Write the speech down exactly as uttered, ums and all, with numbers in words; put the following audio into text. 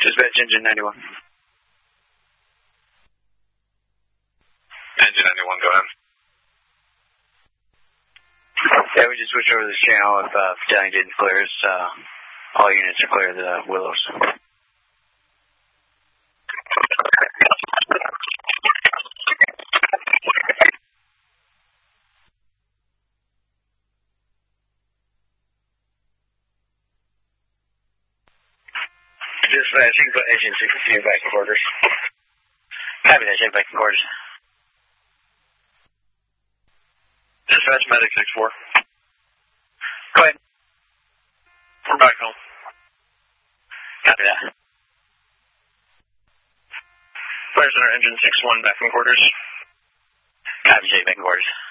Dispatch engine ninety-one. Engine ninety-one, go ahead. Yeah, we just switched over to this channel. If uh, battalion didn't clears, uh, all units are clear of the Willows. Dispatching, put engine sixty-two back in quarters. Copy that, check back in quarters. Dispatch, medic six four. Go ahead. We're back home. Copy that. Fire Center, engine six one, back in quarters. Copy, check back in quarters.